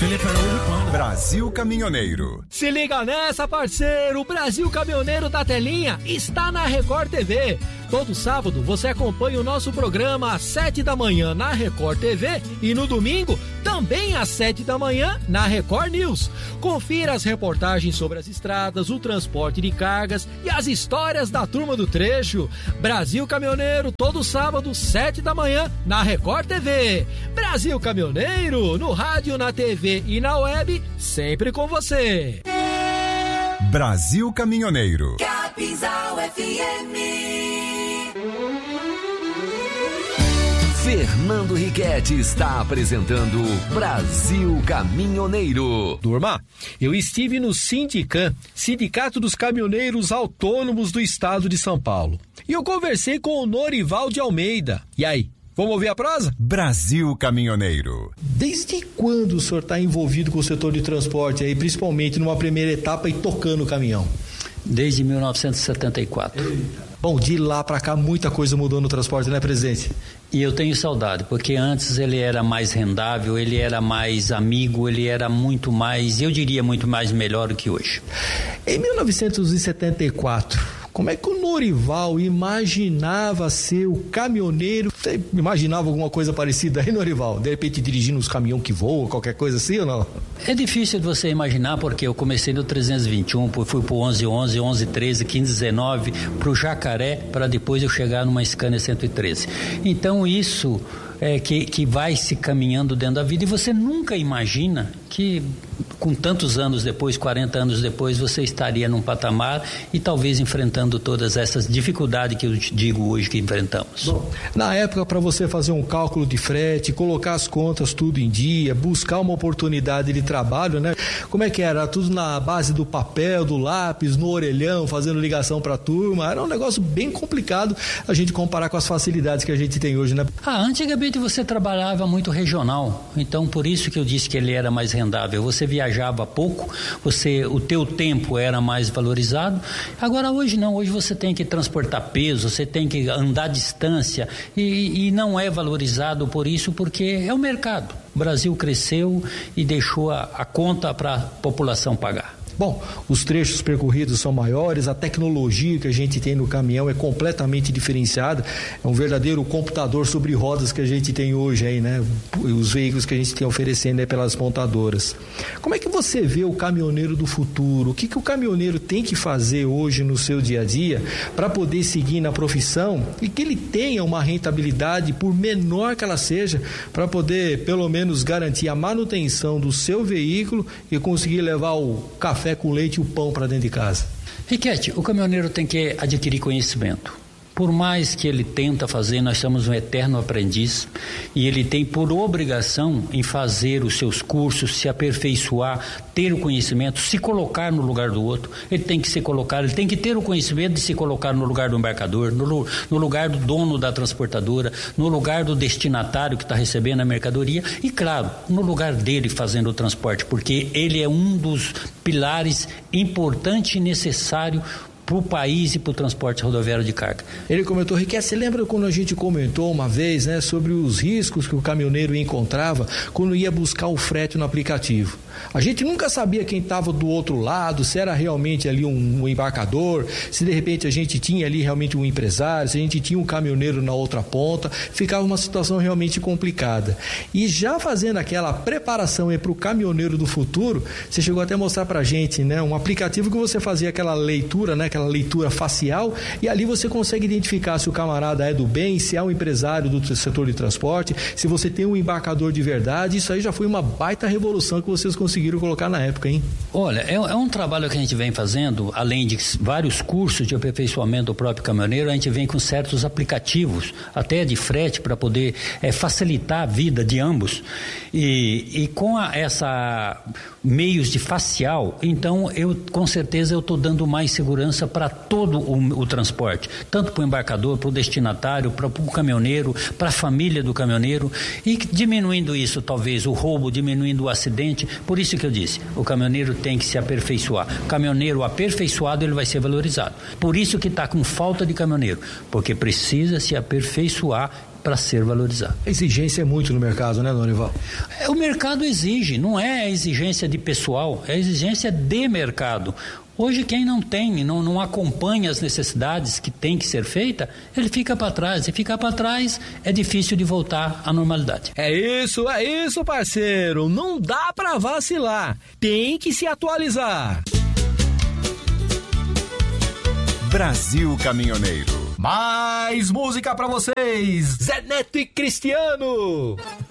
Felipe Araújo Pano. Brasil Caminhoneiro. Se liga nessa, parceiro! O Brasil Caminhoneiro da Telinha está na Record TV. Todo sábado você acompanha o nosso programa às 7 da manhã na Record TV e no domingo também às 7 da manhã na Record News. Confira as reportagens sobre as estradas, o transporte de cargas e as histórias da turma do trecho. Brasil Caminhoneiro, todo sábado, 7 da manhã na Record TV. Brasil Caminhoneiro, no rádio, na TV e na web, sempre com você. Brasil Caminhoneiro. Capinzal FM. Fernando Riquetti está apresentando Brasil Caminhoneiro. Turma, eu estive no Sindicam, Sindicato dos Caminhoneiros Autônomos do Estado de São Paulo. E eu conversei com o Norival de Almeida. E aí, vamos ouvir a prosa? Brasil Caminhoneiro. Desde quando o senhor está envolvido com o setor de transporte aí, principalmente numa primeira etapa e tocando o caminhão? Desde 1974. Bom, de lá para cá muita coisa mudou no transporte, né, presidente? E eu tenho saudade, porque antes ele era mais rendável, ele era mais amigo, ele era muito mais, eu diria muito mais melhor do que hoje. Em 1974, como é que o Norival imaginava ser o caminhoneiro? Você imaginava alguma coisa parecida aí, Norival? De repente dirigindo os caminhões que voam, qualquer coisa assim ou não? É difícil de você imaginar, porque eu comecei no 321, fui pro 1111, 1113, 1519, pro Jacaré, para depois eu chegar numa Scania 113. Então isso é que vai se caminhando dentro da vida, e você nunca imagina que com tantos anos depois, 40 anos depois, você estaria num patamar e talvez enfrentando todas essas dificuldades que eu digo hoje que enfrentamos. Bom, na época, para você fazer um cálculo de frete, colocar as contas tudo em dia, buscar uma oportunidade de trabalho, né? Como é que era? Tudo na base do papel, do lápis, no orelhão, fazendo ligação para a turma. Era um negócio bem complicado a gente comparar com as facilidades que a gente tem hoje, né? Antigamente você trabalhava muito regional, então por isso que eu disse que ele era mais rendável. Você viajava pouco, o teu tempo era mais valorizado. Agora hoje não, hoje você tem que transportar peso, você tem que andar distância e não é valorizado por isso, porque é o mercado. O Brasil cresceu e deixou a conta para a população pagar. Bom, os trechos percorridos são maiores, a tecnologia que a gente tem no caminhão é completamente diferenciada, é um verdadeiro computador sobre rodas que a gente tem hoje aí, né? Os veículos que a gente tem oferecendo aí pelas montadoras. Como é que você vê o caminhoneiro do futuro? O que o caminhoneiro tem que fazer hoje no seu dia a dia para poder seguir na profissão e que ele tenha uma rentabilidade, por menor que ela seja, para poder pelo menos garantir a manutenção do seu veículo e conseguir levar o café com leite e o pão para dentro de casa? Riquetti, o caminhoneiro tem que adquirir conhecimento. Por mais que ele tenta fazer, nós somos um eterno aprendiz, e ele tem por obrigação em fazer os seus cursos, se aperfeiçoar, ter o conhecimento, se colocar no lugar do outro. Ele tem que se colocar, ele tem que ter o conhecimento de se colocar no lugar do embarcador, no lugar do dono da transportadora, no lugar do destinatário que está recebendo a mercadoria e, claro, no lugar dele fazendo o transporte, porque ele é um dos pilares importante e necessário para o país e para o transporte rodoviário de carga. Ele comentou, Riquetti, você lembra quando a gente comentou uma vez, né, sobre os riscos que o caminhoneiro encontrava quando ia buscar o frete no aplicativo? A gente nunca sabia quem estava do outro lado, se era realmente ali um embarcador, se de repente a gente tinha ali realmente um empresário, se a gente tinha um caminhoneiro na outra ponta, ficava uma situação realmente complicada. E já fazendo aquela preparação para o caminhoneiro do futuro, você chegou até a mostrar pra gente, né, um aplicativo que você fazia aquela leitura, né, aquela leitura facial, e ali você consegue identificar se o camarada é do bem, se é um empresário do setor de transporte, se você tem um embarcador de verdade. Isso aí já foi uma baita revolução que vocês conseguiram colocar na época, hein? Olha, é um trabalho que a gente vem fazendo, além de vários cursos de aperfeiçoamento do próprio caminhoneiro, a gente vem com certos aplicativos, até de frete, para poder facilitar a vida de ambos. E com essa meios de facial, então com certeza eu estou dando mais segurança para todo o transporte, tanto para o embarcador, para o destinatário, para o caminhoneiro, para a família do caminhoneiro, e diminuindo isso, talvez o roubo, diminuindo o acidente. Por isso que eu disse, o caminhoneiro tem que se aperfeiçoar. O caminhoneiro aperfeiçoado, ele vai ser valorizado. Por isso que está com falta de caminhoneiro, porque precisa se aperfeiçoar para ser valorizado. A exigência é muito no mercado, né, Norival? O mercado exige, não é a exigência de pessoal, é a exigência de mercado. Hoje quem não tem, não acompanha as necessidades que tem que ser feita, ele fica para trás. E ficar para trás é difícil de voltar à normalidade. É isso, parceiro. Não dá para vacilar. Tem que se atualizar. Brasil Caminhoneiro. Mais música para vocês. Zé Neto e Cristiano.